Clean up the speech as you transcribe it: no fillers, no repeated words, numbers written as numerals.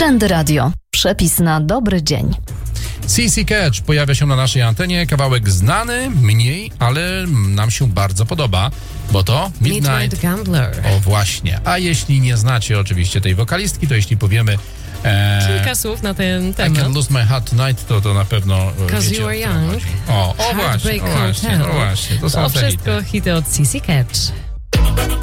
Trendy Radio. Przepis na dobry dzień. CC Catch pojawia się na naszej antenie. Kawałek znany, mniej, ale nam się bardzo podoba, bo to Midnight Gambler. O właśnie. A jeśli nie znacie oczywiście tej wokalistki, to jeśli powiemy Kilka słów na ten I temat. Can Lose My Heart Tonight, to na pewno Cause wiecie, You Are o co Young. chodzi. O właśnie, Heartbreak o właśnie, Hotel. o właśnie. To są To te wszystko hity. hity od CC Catch.